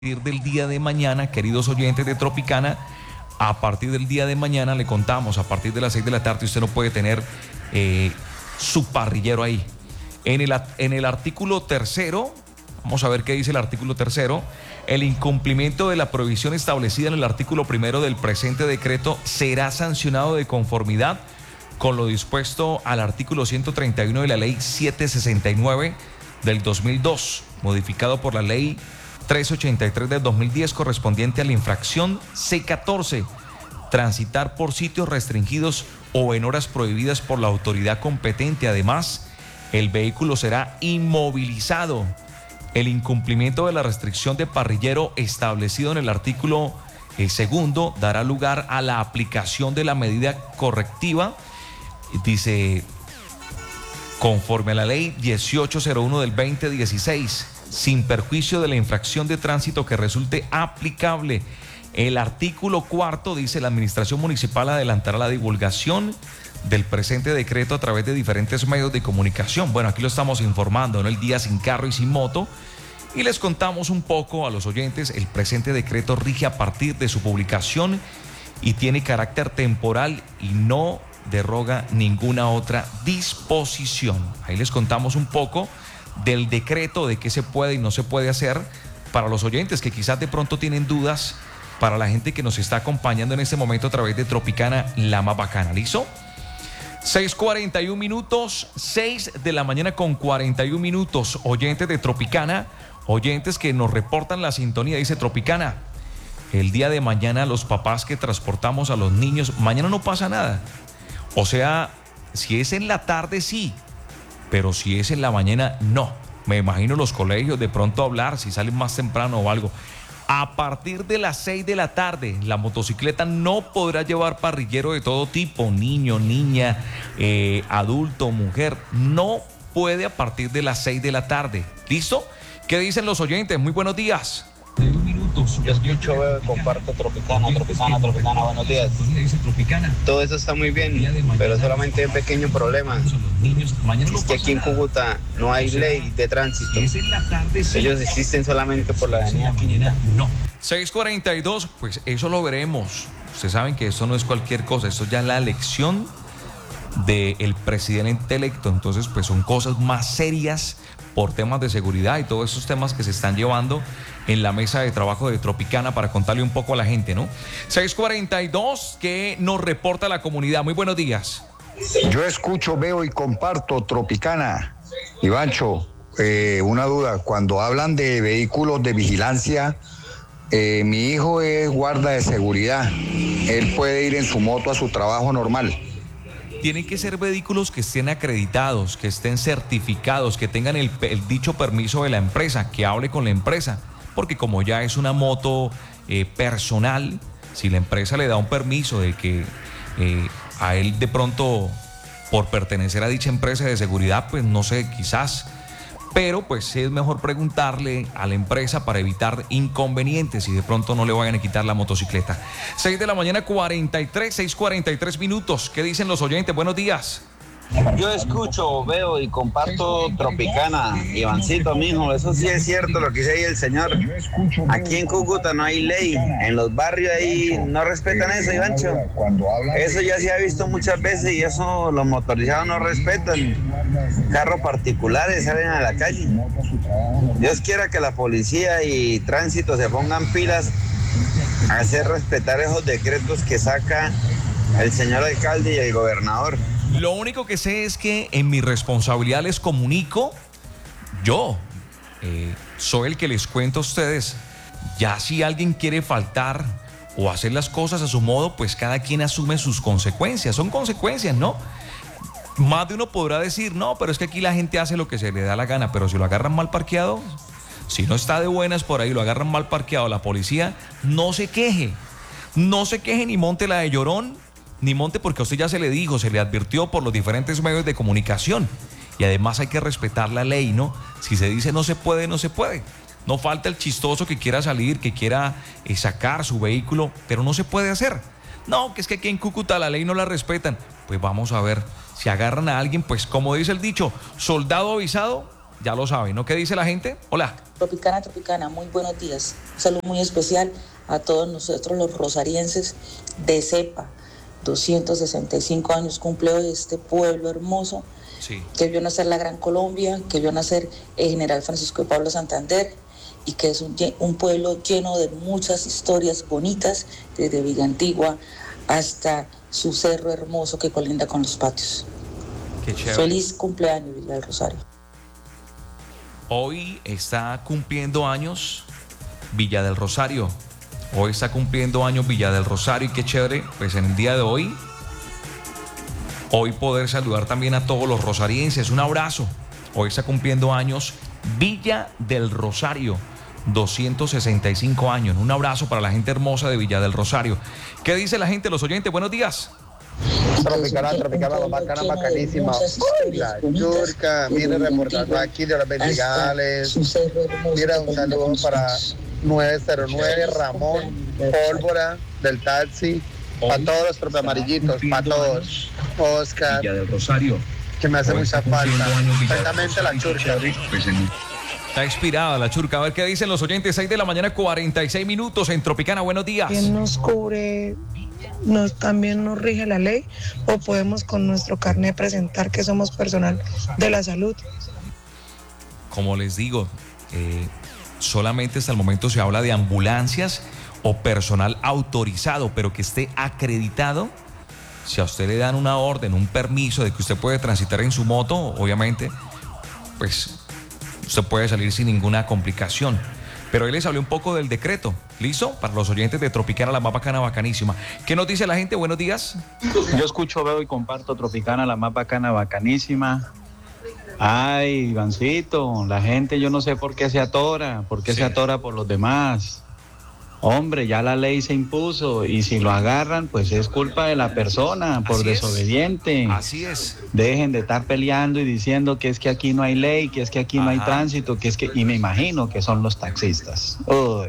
Del día de mañana, queridos oyentes de Tropicana, a partir del día de mañana le contamos, a partir de las 6 de la tarde usted no puede tener su parrillero ahí. En el artículo tercero, vamos a ver qué dice el artículo tercero: el incumplimiento de la prohibición establecida en el artículo primero del presente decreto será sancionado de conformidad con lo dispuesto al artículo 131 de la ley 769 del 2002, modificado por la ley 383 del 2010, correspondiente a la infracción C14, transitar por sitios restringidos o en horas prohibidas por la autoridad competente. Además, el vehículo será inmovilizado. El incumplimiento de la restricción de parrillero establecido en el artículo segundo dará lugar a la aplicación de la medida correctiva, dice, conforme a la ley 1801 del 2016, sin perjuicio de la infracción de tránsito que resulte aplicable. El artículo cuarto dice: la administración municipal adelantará la divulgación del presente decreto a través de diferentes medios de comunicación. Bueno, aquí lo estamos informando, ¿no? El día sin carro y sin moto. Y les contamos un poco a los oyentes: el presente decreto rige a partir de su publicación y tiene carácter temporal y no deroga ninguna otra disposición. Ahí les contamos un poco del decreto, de qué se puede y no se puede hacer, para los oyentes que quizás de pronto tienen dudas, para la gente que nos está acompañando en este momento a través de Tropicana, la más bacana. ¿Listo? 6:41 minutos, 6 de la mañana con 41 minutos. Oyentes de Tropicana, oyentes que nos reportan la sintonía, dice Tropicana: el día de mañana los papás que transportamos a los niños, mañana no pasa nada. O sea, si es en la tarde sí, pero si es en la mañana, no. Me imagino los colegios de pronto hablar, si salen más temprano o algo. A partir de las 6 de la tarde, la motocicleta no podrá llevar parrillero de todo tipo, niño, niña, adulto, mujer. No puede a partir de las 6 de la tarde. ¿Listo? ¿Qué dicen los oyentes? Muy buenos días. Yo escucho, comparto Tropicana, buenos días. Todo eso está muy bien, pero solamente hay un pequeño problema. Es que aquí en Cúcuta no hay ley de tránsito. Ellos existen solamente por la avenida Quinta. 6:42, pues eso lo veremos. Ustedes saben que eso no es cualquier cosa, esto ya es la elección del presidente electo. Entonces, pues son cosas más serias por temas de seguridad y todos esos temas que se están llevando en la mesa de trabajo de Tropicana para contarle un poco a la gente, ¿no? 6:42, que nos reporta la comunidad. Muy buenos días. Yo escucho, veo y comparto Tropicana. Ivancho, una duda: cuando hablan de vehículos de vigilancia, mi hijo es guarda de seguridad. Él puede ir en su moto a su trabajo normal. Tienen que ser vehículos que estén acreditados, que estén certificados, que tengan el dicho permiso de la empresa, que hable con la empresa, porque como ya es una moto personal, si la empresa le da un permiso de que a él de pronto, por pertenecer a dicha empresa de seguridad, pues no sé, quizás, pero pues es mejor preguntarle a la empresa para evitar inconvenientes y de pronto no le vayan a quitar la motocicleta. 6 de la mañana 6:43 minutos. ¿Qué dicen los oyentes? Buenos días. Yo escucho, veo y comparto Tropicana. Ivancito, mijo, eso sí es cierto lo que dice ahí el señor. Aquí en Cúcuta no hay ley. En los barrios ahí no respetan eso, Ivancho. Eso ya se ha visto muchas veces y eso los motorizados no respetan. Carros particulares salen a la calle. Dios quiera que la policía y tránsito se pongan pilas a hacer respetar esos decretos que saca el señor alcalde y el gobernador. Lo único que sé es que en mi responsabilidad les comunico, yo soy el que les cuento a ustedes. Ya si alguien quiere faltar o hacer las cosas a su modo, pues cada quien asume sus consecuencias. Son consecuencias, ¿no? Más de uno podrá decir, no, pero es que aquí la gente hace lo que se le da la gana, pero si lo agarran mal parqueado, si no está de buenas por ahí, lo agarran mal parqueado, la policía, no se queje. No se queje ni monte la de llorón, ni monte, porque a usted ya se le dijo, se le advirtió por los diferentes medios de comunicación. Y además hay que respetar la ley, ¿no? Si se dice no se puede, no se puede. No falta el chistoso que quiera salir, que quiera sacar su vehículo, pero no se puede hacer. No, que es que aquí en Cúcuta la ley no la respetan. Pues vamos a ver, si agarran a alguien, pues como dice el dicho, soldado avisado, ya lo saben, ¿no? ¿Qué dice la gente? Hola. Tropicana, muy buenos días. Un saludo muy especial a todos nosotros los rosarienses de CEPA. 265 años cumple hoy este pueblo hermoso, sí, que vio nacer la Gran Colombia, que vio nacer el general Francisco de Pablo Santander, y que es un pueblo lleno de muchas historias bonitas, desde Villa Antigua hasta su cerro hermoso que colinda con los patios. Qué chévere. Feliz cumpleaños, Villa del Rosario. Hoy está cumpliendo años Villa del Rosario. Hoy está cumpliendo años Villa del Rosario y qué chévere, pues en el día de hoy poder saludar también a todos los rosarienses. Un abrazo. Hoy está cumpliendo años Villa del Rosario. 265 años. Un abrazo para la gente hermosa de Villa del Rosario. ¿Qué dice la gente, los oyentes? Buenos días. Tropicana, bacana, bacanísima. Uy, la Churca, mire, reportando aquí de los Bendigales. Mira, un saludo para 909 Ramón Pólvora del taxi. Para todos los propios amarillitos, para todos. Oscar, Villa del Rosario, que me hace mucha falta. Exactamente la Churca. Está inspirada la Churca. A ver qué dicen los oyentes. 6 de la mañana, 46 minutos en Tropicana. Buenos días. ¿Quién nos cubre? ¿También nos rige la ley? ¿O podemos con nuestro carnet presentar que somos personal de la salud? Como les digo, solamente hasta el momento se habla de ambulancias o personal autorizado, pero que esté acreditado. Si a usted le dan una orden, un permiso de que usted puede transitar en su moto, obviamente, pues usted puede salir sin ninguna complicación. Pero hoy les hablé un poco del decreto. ¿Listo? Para los oyentes de Tropicana, la más bacana, bacanísima. ¿Qué nos dice la gente? Buenos días. Yo escucho, veo y comparto Tropicana, la más bacana, bacanísima. Ay, Ivancito, la gente yo no sé por qué se atora, se atora por los demás. Hombre, ya la ley se impuso y si lo agarran, pues es culpa de la persona por desobediente. Así es. Dejen de estar peleando y diciendo que es que aquí no hay ley, que es que aquí no hay tránsito, y me imagino que son los taxistas. Uy.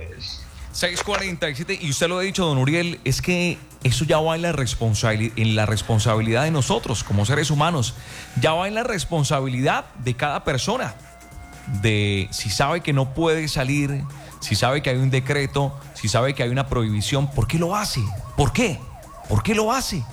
6:47, y usted lo ha dicho, don Uriel, es que eso ya va en la responsabilidad de nosotros como seres humanos. Ya va en la responsabilidad de cada persona, de si sabe que no puede salir, si sabe que hay un decreto, si sabe que hay una prohibición, ¿por qué lo hace? ¿Por qué? ¿Por qué lo hace?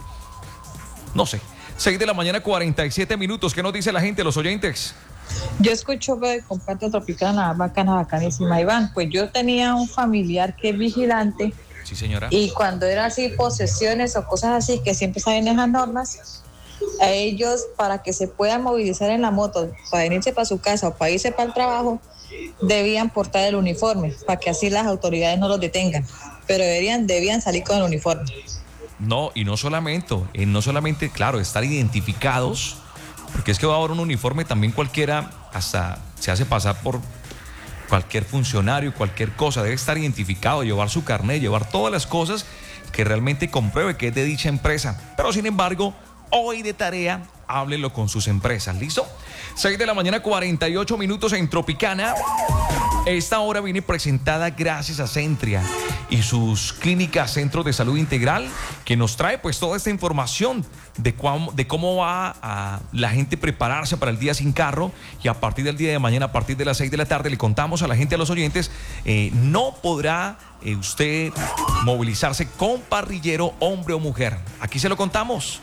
No sé. 6 de la mañana, 47 minutos. ¿Qué nos dice la gente, los oyentes? Yo escucho, veo y comparto Tropicana, bacana, bacanísima. Iván, pues yo tenía un familiar que es vigilante. Sí, señora. Y cuando era así, posesiones o cosas así, que siempre saben esas normas, a ellos, para que se puedan movilizar en la moto, para venirse para su casa o para irse para el trabajo, debían portar el uniforme, para que así las autoridades no los detengan. Pero debían salir con el uniforme. No, y no solamente, claro, estar identificados, porque es que va a haber un uniforme también cualquiera, hasta se hace pasar por cualquier funcionario, cualquier cosa, debe estar identificado, llevar su carnet, llevar todas las cosas que realmente compruebe que es de dicha empresa. Pero sin embargo, hoy de tarea, háblelo con sus empresas, ¿listo? 6 de la mañana, 48 minutos en Tropicana. Esta hora viene presentada gracias a Centria y sus clínicas Centros de Salud Integral, que nos trae pues toda esta información de cómo va a la gente prepararse para el día sin carro. Y a partir del día de mañana, a partir de las 6 de la tarde, le contamos a la gente, a los oyentes, no podrá usted movilizarse con parrillero, hombre o mujer. Aquí se lo contamos.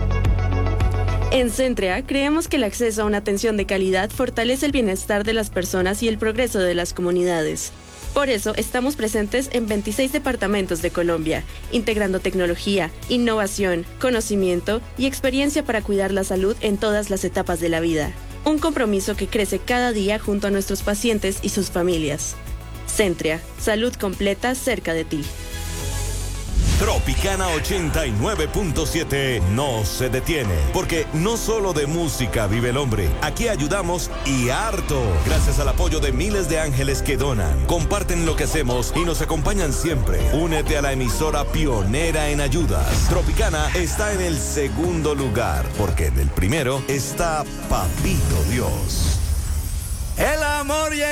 En Centrea creemos que el acceso a una atención de calidad fortalece el bienestar de las personas y el progreso de las comunidades. Por eso estamos presentes en 26 departamentos de Colombia, integrando tecnología, innovación, conocimiento y experiencia para cuidar la salud en todas las etapas de la vida. Un compromiso que crece cada día junto a nuestros pacientes y sus familias. Centrea, salud completa cerca de ti. Tropicana 89.7 no se detiene, porque no solo de música vive el hombre. Aquí ayudamos y harto, gracias al apoyo de miles de ángeles que donan, comparten lo que hacemos y nos acompañan siempre. Únete a la emisora pionera en ayudas. Tropicana está en el segundo lugar, porque en el primero está Papito Dios. El amor